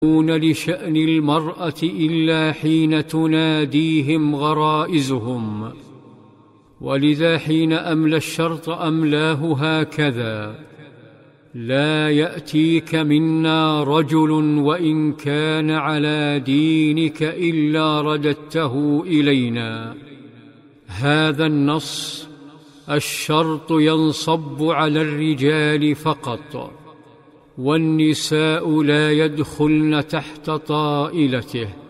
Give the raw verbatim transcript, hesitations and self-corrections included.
لشأن المرأة إلا حين تناديهم غرائزهم، ولذا حين أملى الشرط أملاه هكذا: لا يأتيك منا رجل وإن كان على دينك إلا رددته إلينا. هذا النص الشرط ينصب على الرجال فقط، والنساء لا يدخلن تحت طائلته.